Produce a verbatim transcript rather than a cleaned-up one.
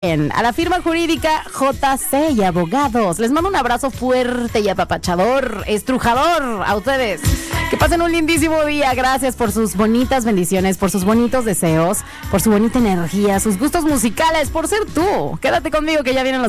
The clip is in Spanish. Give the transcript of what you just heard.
A la firma jurídica J C y Abogados. Les mando un abrazo fuerte y apapachador, estrujador a ustedes. Que pasen un lindísimo día. Gracias por sus bonitas bendiciones, por sus bonitos deseos, por su bonita energía, sus gustos musicales, por ser tú. Quédate conmigo que ya vienen los